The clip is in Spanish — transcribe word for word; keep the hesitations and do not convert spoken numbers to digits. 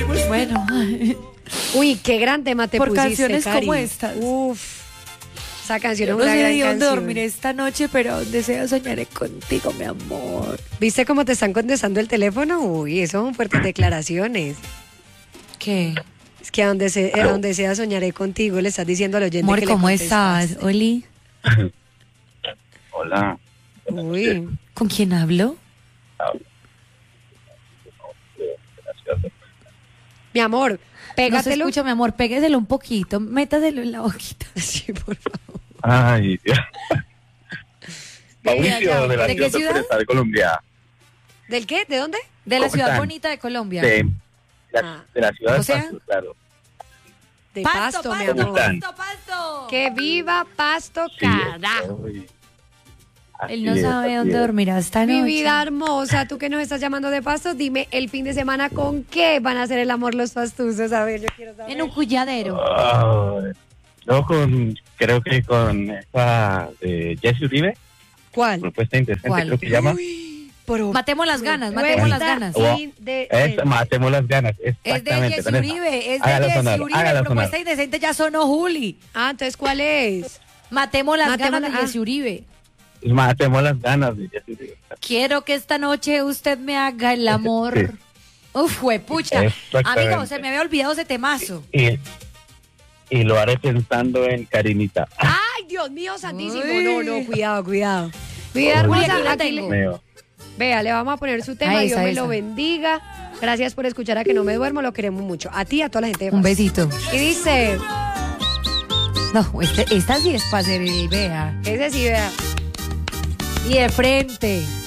Bueno. Uy, qué gran tema te Por pusiste, canciones Cari. como estas. Uf. Esa canción Yo es no una sé gran de dónde canción. dormiré esta noche, pero deseo soñaré contigo, mi amor. ¿Viste cómo te están contestando el teléfono? Uy, eso son fuertes declaraciones. ¿Qué? Es que a donde, se, a donde sea soñaré contigo, le estás diciendo al oyente Amor, que le ¿cómo contestaste. estás, Oli? Hola. Uy, ¿Con quién hablo? mi amor, No se pégatelo. escucha, mi amor, pégueselo un poquito, métaselo en la boquita. Sí, por favor. Ay, Dios. Venga, Mauricio, ya. de la ¿De qué ciudad de ciudad? Bogotá, de Colombia. ¿Del qué? ¿De dónde? De la ¿Cómo ciudad están? bonita de Colombia. De, la, Ah. de la ciudad O de sea, Pasto, claro. De Pasto, Pasto, mi pasto, amor. están? pasto, pasto. Que viva Pasto, Sí, carajo. estoy- así Él no es, sabe así dónde es. dormirá esta Mi noche. vida hermosa, tú que nos estás llamando de Pasto, dime el fin de semana con qué van a hacer el amor los pastuzos. A ver, yo quiero saber. En un culladero. Ay, no, con, creo que con esa de Jesse Uribe, ¿Cuál? propuesta indecente, ¿Cuál? creo que se llama. Pro- Matemos las ganas, matemos las ganas. Oh, Fin de- Es, matemos las ganas, Es de exactamente. Jessy con esa. Uribe, es de Hágala Jessy sonar, Uribe. hágala Propuesta sonar. indecente ya sonó Juli. Ah, entonces, ¿cuál es? Matemos las Matemos ganas la- de ah. Jessy Uribe. Matemos las ganas de Jesse Uribe. Quiero que esta noche usted me haga el amor. Sí. Uf, huepucha. Exactamente. Amigo, se me había olvidado ese temazo. Y, y lo haré pensando en Karinita. Ay, Dios mío, santísimo. Uy. No, no, cuidado, cuidado. Mi vida Uy, hermosa, aquí la aquí tengo. le- Mío. vea, le vamos a poner su tema. Ahí Dios está, me esa. lo bendiga. Gracias por escuchar a Que No Me Duermo. Lo queremos mucho. A ti y a toda la gente de Un Pasto. besito. Y dice, No, este- esta sí es para hacer el vea. ese sí, vea. Y de frente.